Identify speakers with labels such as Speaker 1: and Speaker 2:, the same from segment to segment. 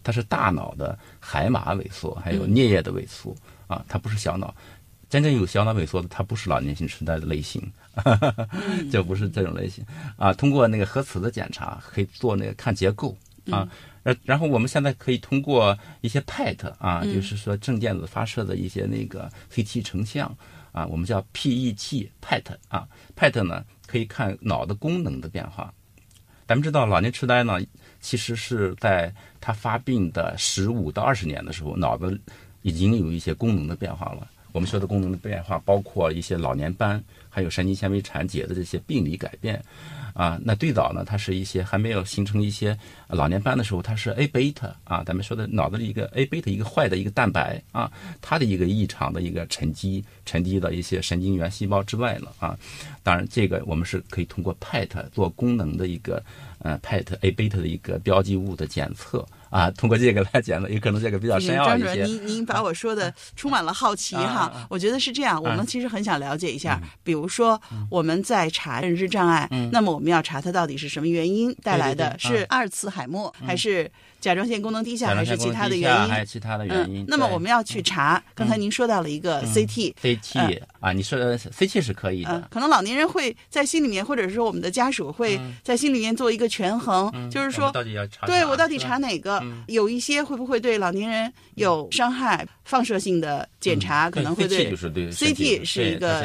Speaker 1: 它是大脑的海马萎缩，还有颞叶的萎缩啊，它不是小脑。真正有小脑萎缩的，它不是老年性痴呆的类型，就不是这种类型啊。通过那个核磁的检查，可以做那个看结构啊。然后我们现在可以通过一些 PET 啊，就是说正电子发射的一些那个 CT 成像啊，我们叫 PET 啊 ，PET 呢可以看脑的功能的变化。咱们知道老年痴呆呢，其实是在它发病的15到20年的时候，脑子已经有一些功能的变化了。我们说的功能的变化包括一些老年斑，还有神经纤维缠结的这些病理改变啊。那最早呢，它是一些还没有形成一些老年斑的时候，它是 A 贝塔啊，咱们说的脑子里一个 A 贝塔一个坏的一个蛋白啊，它的一个异常的一个沉积的一些神经元细胞之外了啊。当然，这个我们是可以通过 PET 做功能的一个PET A 贝塔的一个标记物的检测。啊，通过这个来讲呢，有可能这个比较深奥一些。
Speaker 2: 张主任，您把我说的充满了好奇哈。我觉得是这样，我们其实很想了解一下，比如说我们在查认知障碍，那么我们要查它到底是什么原因带来的，是阿尔茨海默还是甲状腺功能低下，还是其他的原因？
Speaker 1: 还是其他的原因。
Speaker 2: 那么我们要去查，刚才您说到了一个 CT
Speaker 1: 啊，你说 CT 是可以的。
Speaker 2: 可能老年人会在心里面，或者说我们的家属会在心里面做一个权衡，就是说，对我到底查哪个？有一些会不会对老年人有伤害？放射性的检查可能会对 CT 是一个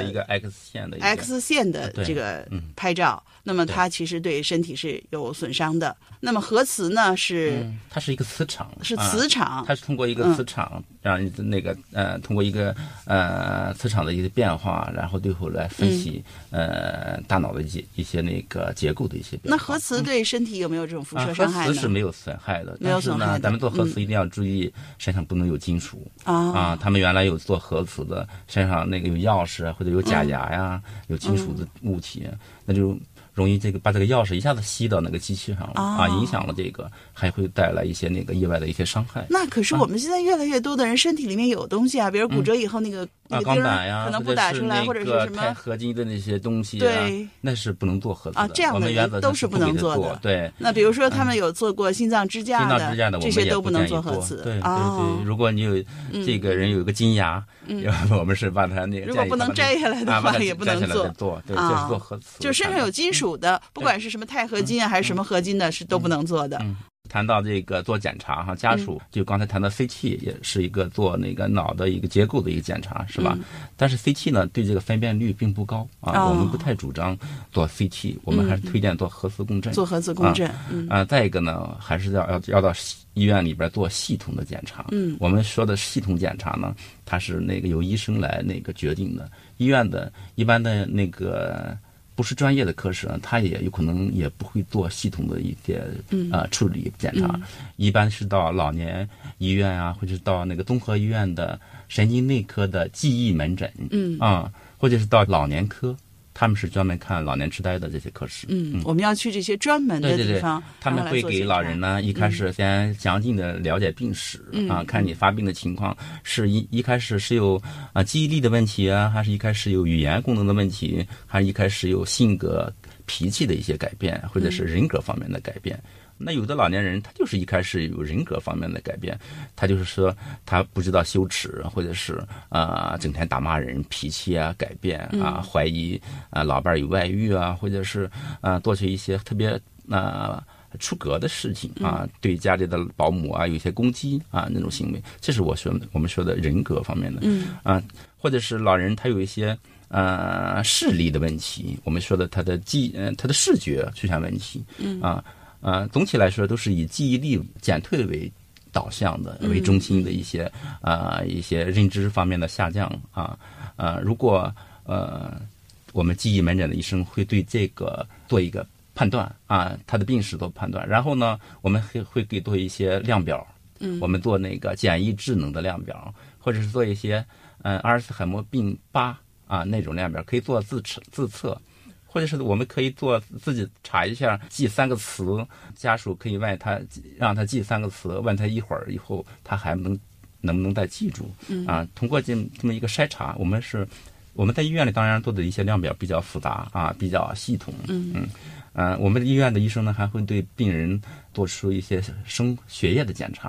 Speaker 2: X 线的这个拍照，那么它其实对身体是有损伤的。那么核磁呢
Speaker 1: 它是一个磁场，
Speaker 2: 是磁场，
Speaker 1: 它是通过一个磁场让那个通过一个磁场的一个变化，然后最后来分析大脑的一些那个结构的一些变化。
Speaker 2: 那核磁对身体有没有这种辐射伤害呢？
Speaker 1: 核磁是没有损害的，
Speaker 2: 没有损害的。
Speaker 1: 但是呢，咱们做核磁一定要注意身上不能有金属啊。他们原来有做核磁的，身上那个有钥匙或者有假牙呀，有金属的物体，那就容易把这个钥匙一下子吸到那个机器上了啊，影响了这个，还会带来一些那个意外的一些伤害。
Speaker 2: 那可是我们现在越来越多的人身体里面有东西啊，比如骨折以后那个
Speaker 1: 钢板呀，
Speaker 2: 可能不打出来，或者是什么
Speaker 1: 钛合金的那些东西，
Speaker 2: 对，
Speaker 1: 那是不能做核磁的。
Speaker 2: 这样的人都是不能做的。
Speaker 1: 对，
Speaker 2: 那比如说他们有做过心脏支架的，这些都不能做核磁。
Speaker 1: 对，如果你有这个人有一个金牙，我们是把它那个
Speaker 2: 如果不能摘下来的话，也不能做。
Speaker 1: 对，就是做核磁。
Speaker 2: 就身上有金属的，不管是什么钛合金啊，还是什么合金的，是都不能做的。
Speaker 1: 谈到这个做检查哈，家属就刚才谈到 CT 也是一个做那个脑的一个结构的一个检查，是吧？但是 CT 呢对这个分辨率并不高啊，我们不太主张做 CT，我们还是推荐做核磁共振。
Speaker 2: 做核磁共振
Speaker 1: 再一个呢，还是要到医院里边做系统的检查。我们说的系统检查呢，它是那个由医生来那个决定的。医院的一般的那个不是专业的科室呢，他也有可能也不会做系统的一些处理检查，一般是到老年医院啊，或者是到那个综合医院的神经内科的记忆门诊，或者是到老年科，他们是专门看老年痴呆的这些科室。
Speaker 2: 我们要去这些专门的地方，
Speaker 1: 对，他们会给老人呢一开始先详尽的了解病史看你发病的情况是一开始是有记忆力的问题啊，还是一开始有语言功能的问题，还是一开始有性格脾气的一些改变，或者是人格方面的改变。那有的老年人他就是一开始有人格方面的改变，他就是说他不知道羞耻，或者是整天打骂人，脾气改变怀疑老伴有外遇或者是做出一些特别出格的事情对家里的保姆有一些攻击那种行为，这是我们说的人格方面的或者是老人他有一些视力的问题，我们说的他的视觉出现问题总体来说都是以记忆力减退为导向的为中心的一些认知方面的下降如果我们记忆门诊的医生会对这个做一个判断他的病史做判断，然后呢我们会给做一些量表，我们做那个简易智能的量表，或者是做一些阿尔茨海默病8那种量表，可以做自测。或者是我们可以做自己查一下，记3个词，家属可以问他，让他记3个词，问他一会儿以后他还能不能再记住通过这么一个筛查，我们在医院里当然做的一些量表比较复杂比较系统我们医院的医生呢还会对病人做出一些血液的检查